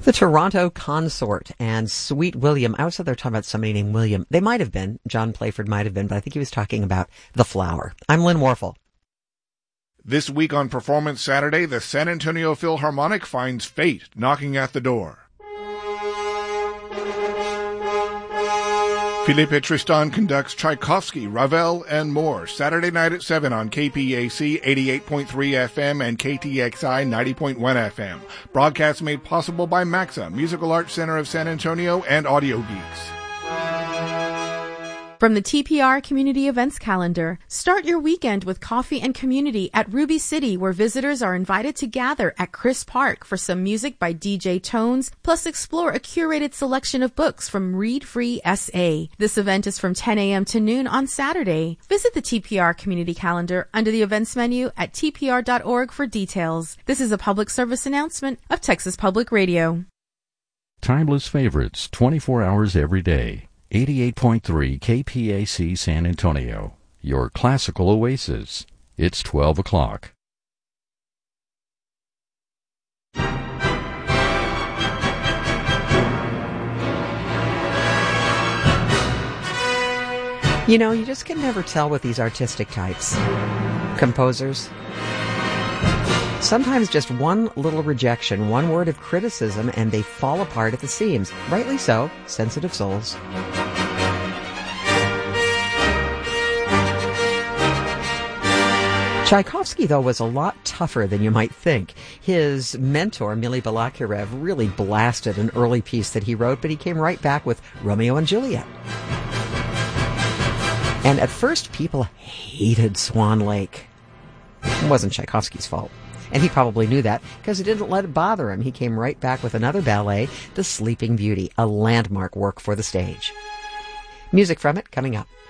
The Toronto Consort and Sweet William. I was they're talking about somebody named William. They might have been. John Playford might have been, but I think he was talking about The Flower. I'm Lynn Warfel. This week on Performance Saturday, the San Antonio Philharmonic finds fate knocking at the door. Philippe Tristan conducts Tchaikovsky, Ravel, and more Saturday night at 7 on KPAC 88.3 FM and KTXI 90.1 FM. Broadcast made possible by Maxa, Musical Arts Center of San Antonio, and Audio Geeks. From the TPR Community Events Calendar, start your weekend with coffee and community at Ruby City, where visitors are invited to gather at Chris Park for some music by DJ Tones, plus explore a curated selection of books from Read Free SA. This event is from 10 a.m. to noon on Saturday. Visit the TPR Community Calendar under the events menu at tpr.org for details. This is a public service announcement of Texas Public Radio. Timeless favorites, 24 hours every day. 88.3 KPAC San Antonio, your classical oasis. It's 12 o'clock. You know, you just can never tell with these artistic types. Composers. Sometimes just one little rejection, one word of criticism, and they fall apart at the seams. Rightly so, sensitive souls. Tchaikovsky, though, was a lot tougher than you might think. His mentor, Mily Balakirev, really blasted an early piece that he wrote, but he came right back with Romeo and Juliet. And at first, people hated Swan Lake. It wasn't Tchaikovsky's fault. And he probably knew that because he didn't let it bother him. He came right back with another ballet, The Sleeping Beauty, a landmark work for the stage. Music from it coming up.